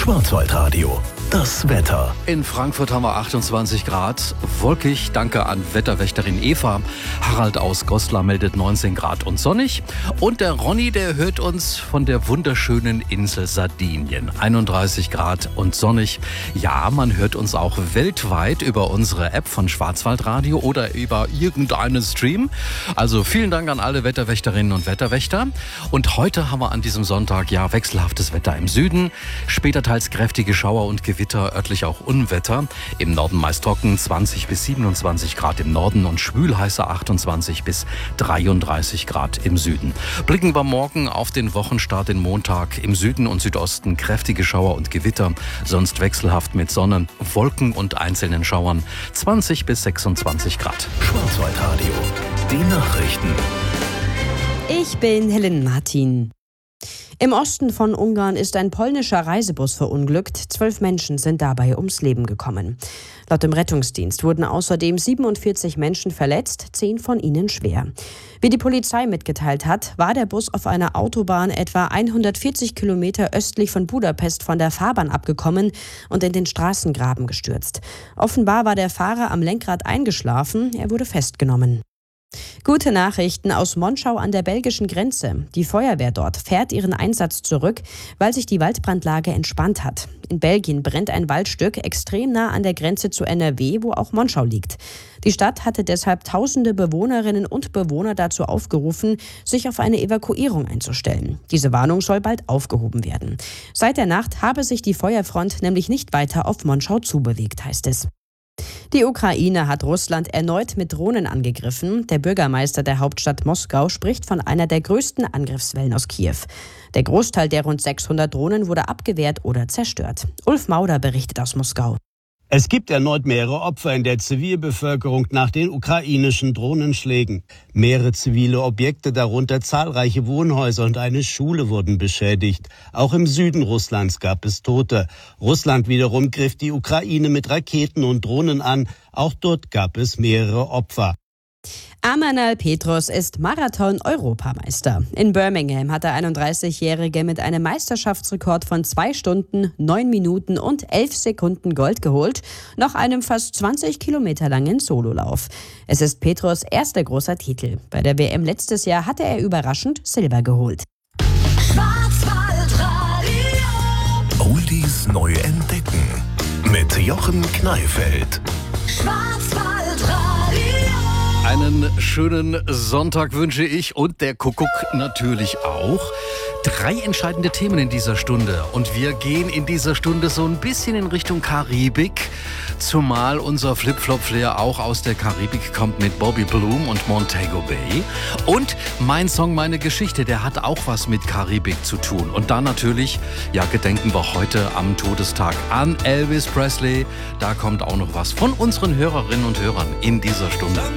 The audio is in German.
Schwarzwaldradio. Das Wetter. In Frankfurt haben wir 28 Grad. Wolkig, danke an Wetterwächterin Eva. Harald aus Goslar meldet 19 Grad und sonnig. Und der Ronny, der hört uns von der wunderschönen Insel Sardinien. 31 Grad und sonnig. Ja, man hört uns auch weltweit über unsere App von Schwarzwaldradio oder über irgendeinen Stream. Also vielen Dank an alle Wetterwächterinnen und Wetterwächter. Und heute haben wir an diesem Sonntag ja wechselhaftes Wetter im Süden. Später teils kräftige Schauer und Gewitter, örtlich auch Unwetter. Im Norden meist trocken, 20 bis 27 Grad im Norden und schwülheiße 28 bis 33 Grad im Süden. Blicken wir morgen auf den Wochenstart, den Montag. Im Süden und Südosten kräftige Schauer und Gewitter, sonst wechselhaft mit Sonne, Wolken und einzelnen Schauern, 20 bis 26 Grad. Schwarzwaldradio. Die Nachrichten. Ich bin Helen Martin. Im Osten von Ungarn ist ein polnischer Reisebus verunglückt. 12 Menschen sind dabei ums Leben gekommen. Laut dem Rettungsdienst wurden außerdem 47 Menschen verletzt, 10 von ihnen schwer. Wie die Polizei mitgeteilt hat, war der Bus auf einer Autobahn etwa 140 Kilometer östlich von Budapest von der Fahrbahn abgekommen und in den Straßengraben gestürzt. Offenbar war der Fahrer am Lenkrad eingeschlafen, er wurde festgenommen. Gute Nachrichten aus Monschau an der belgischen Grenze. Die Feuerwehr dort fährt ihren Einsatz zurück, weil sich die Waldbrandlage entspannt hat. In Belgien brennt ein Waldstück extrem nah an der Grenze zu NRW, wo auch Monschau liegt. Die Stadt hatte deshalb tausende Bewohnerinnen und Bewohner dazu aufgerufen, sich auf eine Evakuierung einzustellen. Diese Warnung soll bald aufgehoben werden. Seit der Nacht habe sich die Feuerfront nämlich nicht weiter auf Monschau zubewegt, heißt es. Die Ukraine hat Russland erneut mit Drohnen angegriffen. Der Bürgermeister der Hauptstadt Moskau spricht von einer der größten Angriffswellen aus Kiew. Der Großteil der rund 600 Drohnen wurde abgewehrt oder zerstört. Ulf Mauder berichtet aus Moskau. Es gibt erneut mehrere Opfer in der Zivilbevölkerung nach den ukrainischen Drohnenschlägen. Mehrere zivile Objekte, darunter zahlreiche Wohnhäuser und eine Schule, wurden beschädigt. Auch im Süden Russlands gab es Tote. Russland wiederum griff die Ukraine mit Raketen und Drohnen an. Auch dort gab es mehrere Opfer. Amanal Petros ist Marathon-Europameister. In Birmingham hat der 31-Jährige mit einem Meisterschaftsrekord von 2 Stunden, 9 Minuten und 11 Sekunden Gold geholt, nach einem fast 20 Kilometer langen Sololauf. Es ist Petros erster großer Titel. Bei der WM letztes Jahr hatte er überraschend Silber geholt. Oldies neu entdecken. Mit Jochen Kneifeld. Einen schönen Sonntag wünsche ich und der Kuckuck natürlich auch. 3 entscheidende Themen in dieser Stunde und wir gehen in dieser Stunde so ein bisschen in Richtung Karibik, zumal unser Flip-Flop-Flair auch aus der Karibik kommt mit Bobby Bloom und Montego Bay. Und mein Song, meine Geschichte, der hat auch was mit Karibik zu tun. Und dann natürlich, ja, gedenken wir heute am Todestag an Elvis Presley. Da kommt auch noch was von unseren Hörerinnen und Hörern in dieser Stunde.